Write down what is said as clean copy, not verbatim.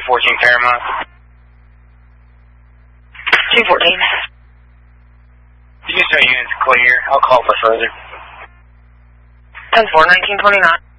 214 Paramount. 214. You can show units clear. I'll call for further. 10-4, 1929.